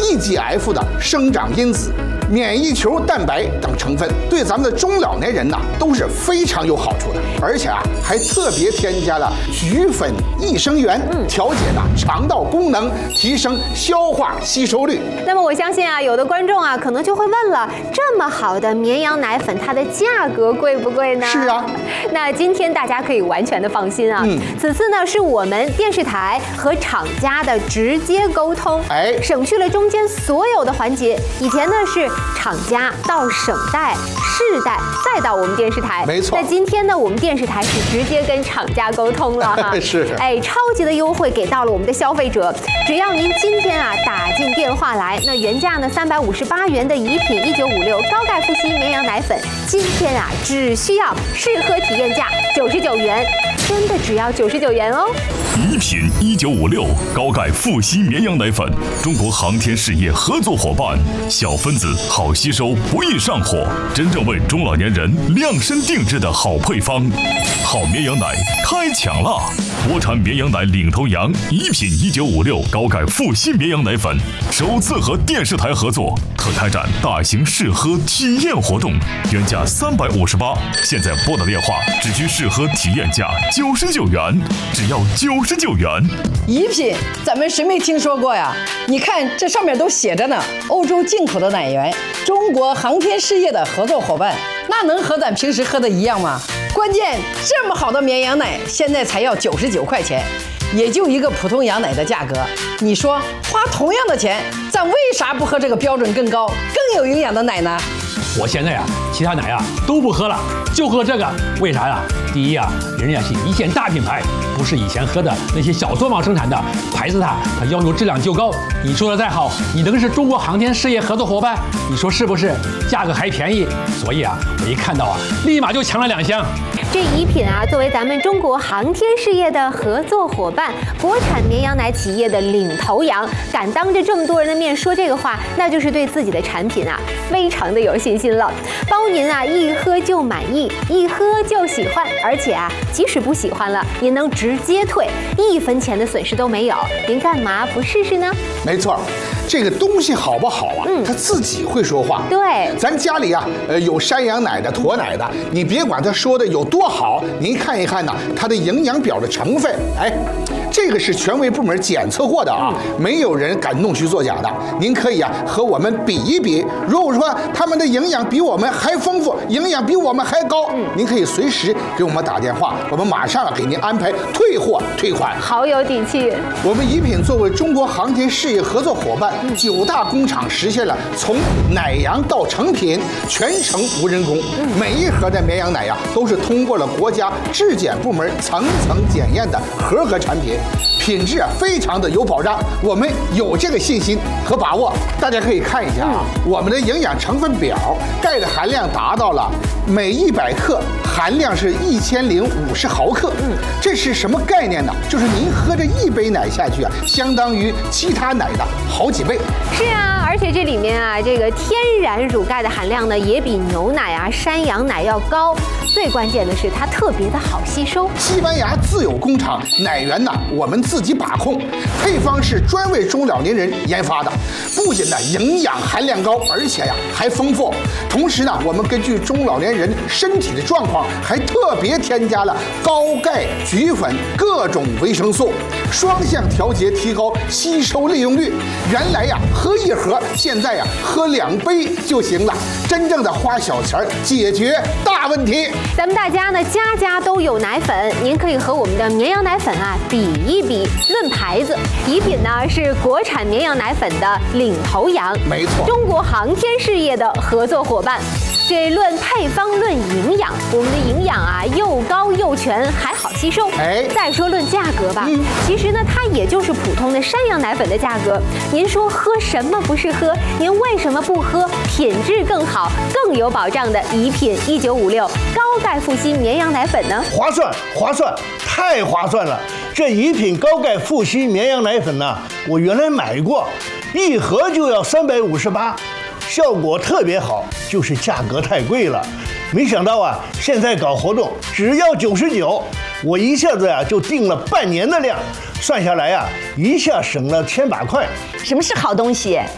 EGF 的生长因子、免疫球蛋白等成分，对咱们的中老年人呢都是非常有好处的。而且还特别添加了菊粉益生元，调节呢肠道功能，提升消化吸收率。 那么我相信有的观众可能就会问了，这么好的绵羊奶粉，它的价格贵不贵呢？ 是啊， 那今天大家可以完全的放心此次呢是我们电视台和厂家的直接沟通，省去了中间所有的环节。以前呢是厂家到省代、市代，再到我们电视台， 没错。 那今天呢，我们电视台是直接跟厂家沟通了是， 超级的优惠给到了我们的消费者，只要您今天打进电话来，那原价呢358元的怡品1956高钙复硒绵羊奶粉，今天只需要试喝体验价99元，真的只要99元哦。 怡品1956高钙复硒绵羊奶粉，中国航天事业合作伙伴，小分子好吸收，不易上火，真正为中老年人量身定制的好配方。好绵羊奶开抢啦！国产绵羊奶领头羊怡品1956高钙复硒绵羊奶粉，首次和电视台合作，特开展大型试喝体验活动，原价358，现在拨打电话只需试喝体验价99元，只要99元。 怡品，咱们谁没听说过呀？你看这上面都写着呢，欧洲进口的奶源，中国航天事业的合作伙伴，那能和咱平时喝的一样吗？关键这么好的绵羊奶，现在才要99块钱，也就一个普通羊奶的价格。你说花同样的钱，咱为啥不喝这个标准更高、更有营养的奶呢？ 我现在其他奶都不喝了，就喝这个。为啥呀？第一人家是一线大品牌，不是以前喝的那些小作坊生产的，牌子它要求质量就高。你说的再好，你能是中国航天事业合作伙伴，你说是不是？价格还便宜，所以我一看到立马就抢了2箱。 这怡品作为咱们中国航天事业的合作伙伴，国产绵羊奶企业的领头羊，敢当着这么多人的面说这个话，那就是对自己的产品非常的有信心了。包您一喝就满意，一喝就喜欢，而且即使不喜欢了，您能直接退，1分钱的损失都没有。您干嘛不试试呢？ 没错，这个东西好不好它自己会说话。 对， 咱家里有山羊奶的、驼奶的，你别管他说的有多好，您看一看它的营养表的成分，这个是权威部门检测过的没有人敢弄虚作假的。您可以和我们比一比，如果说他们的营养比我们还丰富，营养比我们还高，您可以随时给我们打电话，我们马上给您安排退货退款。 好有底气。 我们怡品作为中国航天事业合作伙伴，9大工厂实现了从奶羊到成品全程无人工，每一盒的绵羊奶都是通过了国家质检部门层层检验的合格产品，品质非常的有保障，我们有这个信心和把握。大家可以看一下我们的营养成分表，钙的含量达到了每100克含量是1050毫克。这是什么概念呢？就是您喝这1杯奶下去相当于其他奶的好几倍。 是而且这里面这个天然乳钙的含量呢，也比牛奶山羊奶要高。最关键的是它特别的好吸收。 西班牙自有工厂，奶源我们自己把控，配方是专为中老年人研发的，不仅营养含量高，而且还丰富。同时我们根据中老年人身体的状况，还特别添加了高钙、菊粉各种维生素，双向调节，提高吸收利用率。原来喝1盒，现在喝2杯就行了，真正的花小钱解决大问题。 咱们大家家家都有奶粉，您可以和我们的绵羊奶粉比一比。论牌子，怡品是国产绵羊奶粉的领头羊， 没错， 中国航天事业的合作伙伴。这论配方论营养，我们的营养又高又全，还好吸收。再说论价格吧，其实它也就是普通的山羊奶粉的价格。您说喝什么不是喝？您为什么不喝品质更好、更有保障的怡品1956高钙复硒绵羊奶粉呢？ 划算，划算，太划算了！这怡品高钙复硒绵羊奶粉我原来买过，1盒就要358。效果特别好，就是价格太贵了。没想到现在搞活动只要99，我一下子就订了半年的量，算下来一下省了1000把块。 什么是好东西？